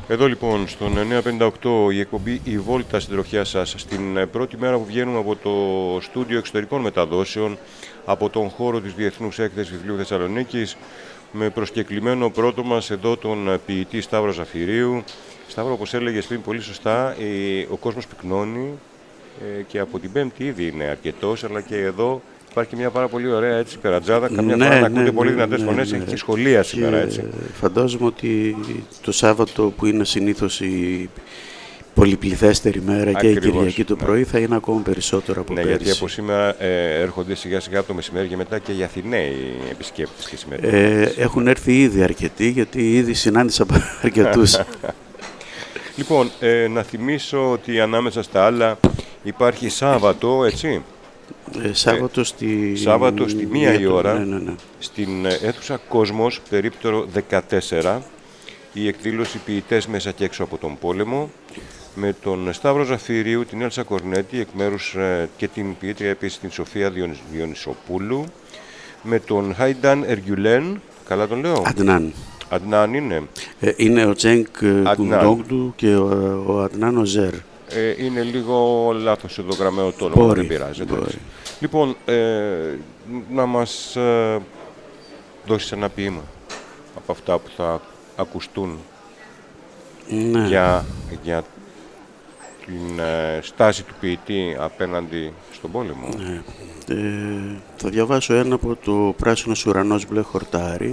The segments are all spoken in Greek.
Εδώ λοιπόν στον 958 η εκπομπή «Η Βόλτα στην τροχιά σας», στην πρώτη μέρα που βγαίνουμε από το στούντιο εξωτερικών μεταδόσεων από τον χώρο της Διεθνούς Έκθεσης Βιβλίου Θεσσαλονίκης, με προσκεκλημένο πρώτο μας εδώ τον ποιητή Σταύρο Ζαφυρίου. Σταύρο, όπως έλεγες πριν πολύ σωστά, ο κόσμος πυκνώνει και από την Πέμπτη ήδη είναι αρκετός, αλλά και εδώ υπάρχει μια πάρα πολύ ωραία έτσι περατζάδα. Καμιά φορά να ακούτε πολύ δυνατές φωνές, έχει και σχολεία σήμερα, έτσι. Φαντάζομαι ότι το Σάββατο, που είναι συνήθως η πολυπληθέστερη μέρα, και η Κυριακή το πρωί, θα είναι ακόμα περισσότερο από πέρυσι. Γιατί από σήμερα έρχονται σιγά σιγά από το μεσημέρι και μετά και οι Αθηναίοι επισκέπτες και σήμερα. Έχουν έρθει ήδη αρκετοί, γιατί ήδη συνάντησα αρκετούς. Λοιπόν, να θυμίσω ότι ανάμεσα στα άλλα υπάρχει Σάββατο, έτσι. Σάββατο στη 1 η ώρα, ναι. στην αίθουσα Κόσμος, περίπτερο 14, η εκδήλωση «Ποιητές μέσα και έξω από τον πόλεμο», με τον Σταύρο Ζαφυρίου, την Έλσα Κορνέτη, εκ μέρους και την ποιήτρια επίσης την Σοφία Διονυσοπούλου, με τον Χάινταν Εργιουλέν, καλά τον λέω? Αντνάν είναι. Είναι ο Τζένκ Κουντόγκλου και ο Αντνάν ο Ζερ. Είναι λίγο λάθος εδώ γραμμένο το όνομα, δεν πειράζει. Λοιπόν, να μας δώσεις ένα ποίημα από αυτά που θα ακουστούν, ναι, για την στάση του ποιητή απέναντι στον πόλεμο. Ναι. Θα διαβάσω ένα από το «Πράσινος ουρανός μπλε χορτάρι».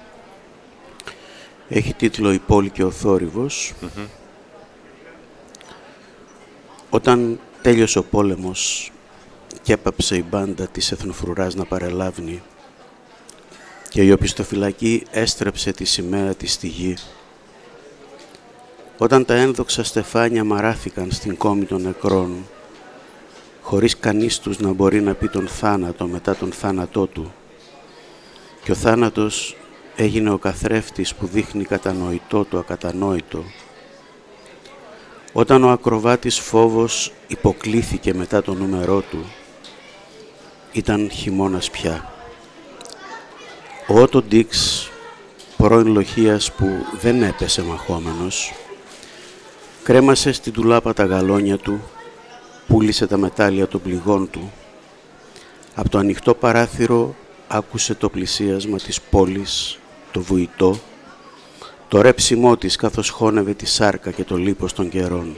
Έχει τίτλο «Η πόλη και ο θόρυβος». Όταν τέλειωσε ο πόλεμος και έπαψε η μπάντα της εθνοφρουράς να παρελάβνει και η οπισθοφυλακή έστρεψε τη σημαία της στη γη, όταν τα ένδοξα στεφάνια μαράθηκαν στην κόμη των νεκρών, χωρίς κανείς τους να μπορεί να πει τον θάνατο μετά τον θάνατό του, και ο θάνατος έγινε ο καθρέφτης που δείχνει κατανοητό το ακατανόητο, όταν ο ακροβάτης φόβος υποκλήθηκε μετά το νούμερό του, ήταν χειμώνας πια. Ο Ότο Ντίξ, πρώην λοχείας που δεν έπεσε μαχόμενος, κρέμασε στην τουλάπα τα γαλόνια του, πούλησε τα μετάλλια των πληγών του. Από το ανοιχτό παράθυρο άκουσε το πλησίασμα της πόλης, το βουητό, το ρέψιμό της καθώς χώνευε τη σάρκα και το λίπος των καιρών.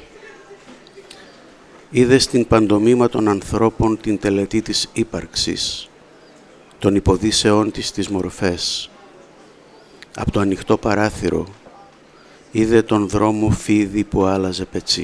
Είδε στην παντομήμα των ανθρώπων την τελετή της ύπαρξης, των υποδύσεών της τις μορφές. Από το ανοιχτό παράθυρο είδε τον δρόμο φίδι που άλλαζε πετσί.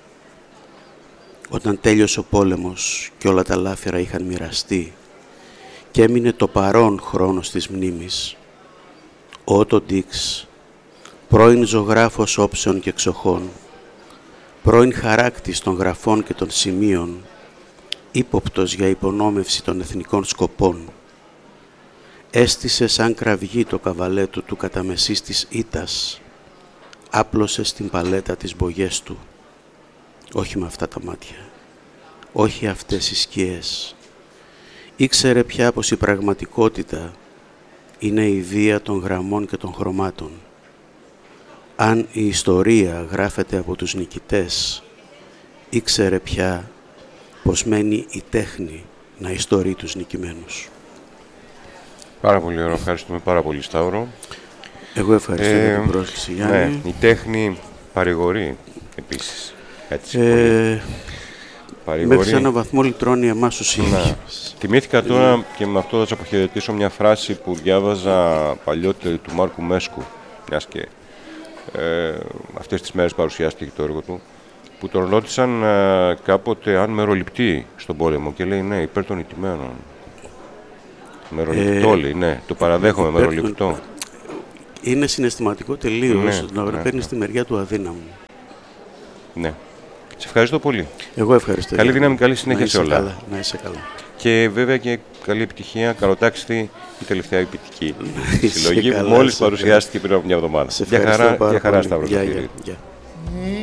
Όταν τέλειωσε ο πόλεμος και όλα τα λάφυρα είχαν μοιραστεί και έμεινε το παρόν χρόνος της μνήμης, ο Ότο Ντίξ, πρώην ζωγράφος όψεων και εξοχών, πρώην χαράκτης των γραφών και των σημείων, ύποπτος για υπονόμευση των εθνικών σκοπών, έστησε σαν κραυγή το καβαλέτο του κατά μεσής της ήττας, άπλωσε στην παλέτα τις μπογιές του. Όχι με αυτά τα μάτια, όχι αυτές οι σκιές. Ήξερε πια πως η πραγματικότητα είναι η βία των γραμμών και των χρωμάτων. Αν η ιστορία γράφεται από τους νικητές, ήξερε πια πως μένει η τέχνη να ιστορεί τους νικημένους. Πάρα πολύ ωραία, ευχαριστούμε πάρα πολύ, Σταύρο. Εγώ ευχαριστώ για την πρόσκληση, Γιάννη. Ναι, η τέχνη παρηγορεί επίσης. Έτσι, μέχρι σε έναν βαθμό λυτρώνει εμάς τους ίδιους. Θυμήθηκα τώρα και με αυτό θα σας αποχαιρετήσω μια φράση που διάβαζα παλιότερη του Μάρκου Μέσκου, μιας και αυτές τις μέρες παρουσιάστηκε το έργο του, που τον ρώτησαν κάποτε αν μεροληπτεί στον πόλεμο και λέει ναι, υπέρ των ηττημένων. Μεροληπτό λέει, ναι, το παραδέχομαι, μεροληπτό. Είναι συναισθηματικό τελείως, να παίρνει τη μεριά του αδύναμου. Ναι. Σε ευχαριστώ πολύ. Εγώ ευχαριστώ. Καλή δύναμη, καλή συνέχεια σε όλα. Να είσαι καλά. Και βέβαια και καλή επιτυχία, καλοτάξτη η τελευταία ποιητική συλλογή που μόλις παρουσιάστηκε πριν από μια εβδομάδα. Σε ευχαριστώ πάρα πολύ. Γεια χαρά, Σταύρο.